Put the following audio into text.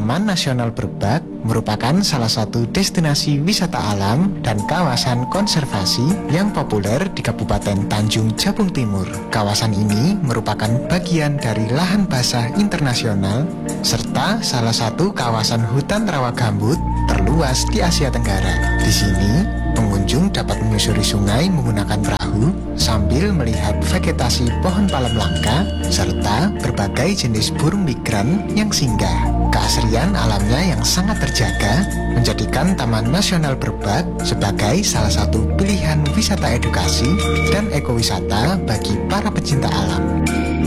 Taman Nasional Berbak merupakan salah satu destinasi wisata alam dan kawasan konservasi yang populer di Kabupaten Tanjung Jabung Timur. Kawasan ini merupakan bagian dari lahan basah internasional serta salah satu kawasan hutan rawa gambut terluas di Asia Tenggara. Di sini, pengunjung dapat menyusuri sungai menggunakan perahu sambil melihat vegetasi pohon palem langka serta berbagai jenis burung migran yang singgah. Keasrian alamnya yang sangat terjaga menjadikan Taman Nasional Berbak sebagai salah satu pilihan wisata edukasi dan ekowisata bagi para pecinta alam.